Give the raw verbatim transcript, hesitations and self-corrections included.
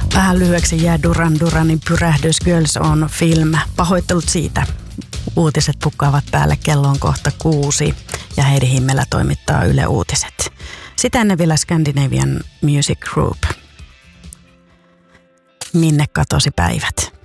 Vähän lyhyeksi jää Duran Duranin Pyrähdys Girls on Film. Pahoittelut siitä. Uutiset pukkaavat päälle, kello on kohta kuusi ja Heidi Himmelä toimittaa Yle Uutiset. Sitä ennen vielä Scandinavian Music Group. Minne katosi päivät?